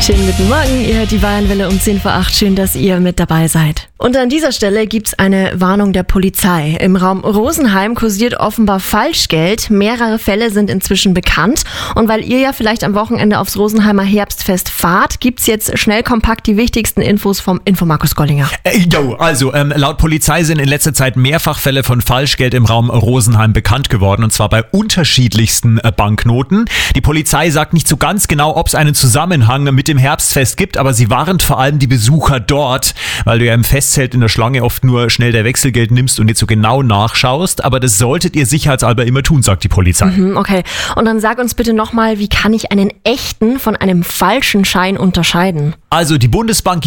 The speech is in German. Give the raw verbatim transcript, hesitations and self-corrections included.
Schönen guten Morgen, ihr hört die Bayernwelle um zehn vor acht. Schön, dass ihr mit dabei seid. Und an dieser Stelle gibt's eine Warnung der Polizei. Im Raum Rosenheim kursiert offenbar Falschgeld. Mehrere Fälle sind inzwischen bekannt. Und weil ihr ja vielleicht am Wochenende aufs Rosenheimer Herbstfest fahrt, gibt's jetzt schnell kompakt die wichtigsten Infos vom Info-Markus Gollinger. Äh, yo, also ähm, laut Polizei sind in letzter Zeit mehrfach Fälle von Falschgeld im Raum Rosenheim bekannt geworden. Und zwar bei unterschiedlichsten äh, Banknoten. Die Polizei sagt nicht so ganz genau, ob es einen Zusammenhang mit dem Herbstfest gibt, aber sie warnt vor allem die Besucher dort, weil du ja im Festzelt in der Schlange oft nur schnell der Wechselgeld nimmst und nicht so genau nachschaust, aber das solltet ihr sicherheitshalber immer tun, sagt die Polizei. Mhm, okay, und dann sag uns bitte nochmal, wie kann ich einen echten von einem falschen Schein unterscheiden? Also die Bundesbank